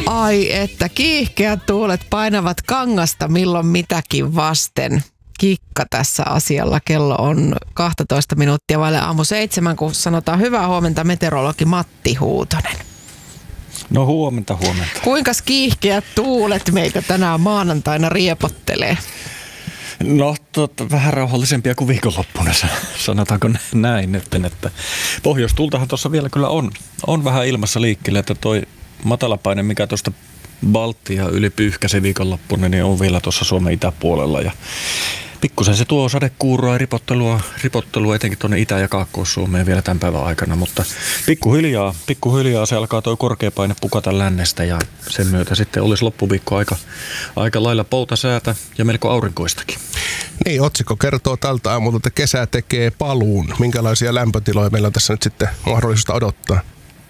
Ai että kiihkeät tuulet painavat kangasta milloin mitäkin vasten. Kikka tässä asialla. Kello on 12 minuuttia vaille aamu 7, kun sanotaan hyvää huomenta meteorologi Matti Huutonen. No huomenta. Kuinka kiihkeät tuulet meitä tänään maanantaina riepottelee? No vähän rauhallisempia kuin viikonloppuna, sanotaanko näin nyt, että pohjoistuultahan tuossa vielä kyllä on vähän ilmassa liikkeellä, että toi matalapaine, mikä tuosta Baltia yli pyyhkäsi viikonloppuna, niin on vielä tuossa Suomen itäpuolella ja pikkusen se tuo sadekuuroa ja ripottelua etenkin tuonne Itä- ja Kaakkois-Suomeen vielä tämän päivän aikana, mutta pikkuhiljaa se alkaa tuo korkeapaine pukata lännestä ja sen myötä sitten olisi loppuviikko aika lailla poutasäätä ja melko aurinkoistakin. Niin, otsikko kertoo tältä aamulta, että kesä tekee paluun. Minkälaisia lämpötiloja meillä on tässä nyt sitten mahdollista odottaa?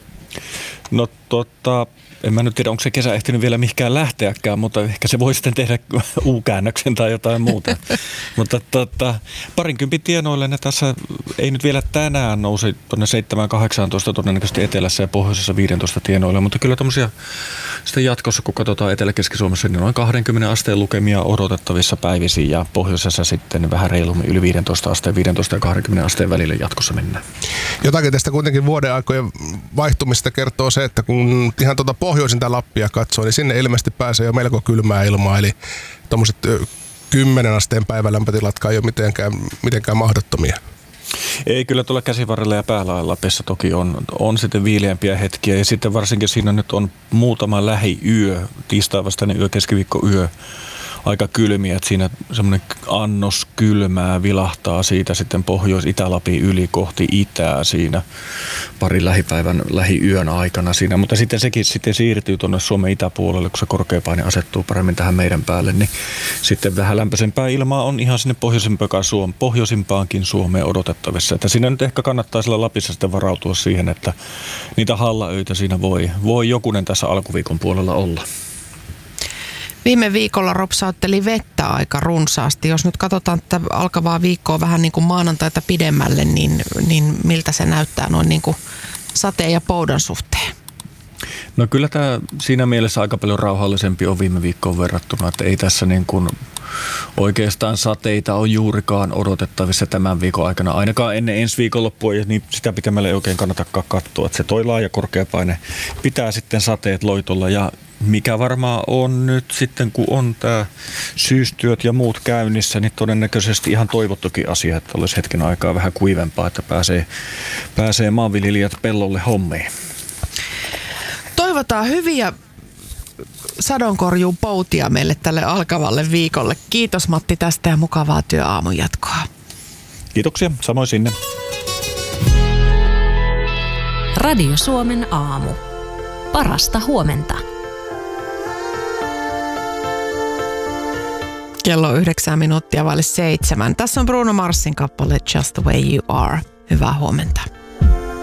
No en mä nyt tiedä, onko se kesä ehtinyt vielä mihinkään lähteäkään, mutta ehkä se voi sitten tehdä U-käännöksen tai jotain muuta. Mutta parinkympin tienoille ne tässä ei nyt vielä tänään nousi tuonne 7-18 todennäköisesti etelässä ja pohjoisessa 15 tienoille, mutta kyllä tommosia sitten jatkossa, kun katsotaan Etelä-Keski-Suomessa, niin noin 20 asteen lukemia odotettavissa päivisiin ja pohjoisessa sitten vähän reilummin yli 15 asteen, 15 ja 20 asteen välillä jatkossa mennään. Jotakin tästä kuitenkin vuoden aikojen vaihtumista kertoo se, että kun ihan pohjoisinta Lappia katsoo, niin sinne ilmeisesti pääsee jo melko kylmää ilmaa, eli tuommoiset 10 asteen päivälämpötilatkaan ei ole mitenkään mahdottomia. Ei, kyllä tuolla Käsivarrella ja Päälaella Lapissa toki on sitten viileämpiä hetkiä ja sitten varsinkin siinä nyt on muutama lähiyö, tiistaivastainen yö, keskiviikkoyö, aika kylmiä, että siinä semmoinen annos kylmää vilahtaa siitä sitten Pohjois-Itä-Lapin yli kohti itää siinä parin lähiyön aikana siinä, mutta sitten sekin sitten siirtyy tuonne Suomen itäpuolelle, kun se korkeapaine asettuu paremmin tähän meidän päälle, niin sitten vähän lämpöisempää ilmaa on ihan sinne pohjoisimpaankin Suomeen odotettavissa, että siinä nyt ehkä kannattaa sillä Lapissa sitten varautua siihen, että niitä hallaöitä siinä voi jokunen tässä alkuviikon puolella olla. Viime viikolla ropsautteli vettä aika runsaasti. Jos nyt katsotaan tätä alkavaa viikkoa vähän niin kuin maanantaita pidemmälle, niin miltä se näyttää noin niin kuin sateen ja poudan suhteen? No kyllä tämä siinä mielessä aika paljon rauhallisempi on viime viikkoon verrattuna, että ei tässä niin kuin oikeastaan sateita on juurikaan odotettavissa tämän viikon aikana. Ainakaan ennen ensi viikonloppua, ja niin sitä pitämällä ei oikein kannatakaan katsoa. Että se toi laaja korkeapaine pitää sitten sateet loitolla ja mikä varmaan on nyt sitten, kun on tämä syystyöt ja muut käynnissä, niin todennäköisesti ihan toivottukin asia, että olisi hetken aikaa vähän kuivempaa, että pääsee maanviljelijät pellolle hommiin. Toivotaan hyviä sadonkorjuun poutia meille tälle alkavalle viikolle. Kiitos Matti tästä ja mukavaa työaamun jatkoa. Kiitoksia, samoin sinne. Radio Suomen aamu. Parasta huomenta. Kello 9 minuuttia vaille 7. Tässä on Bruno Marsin kappale Just the Way You Are. Hyvää huomenta.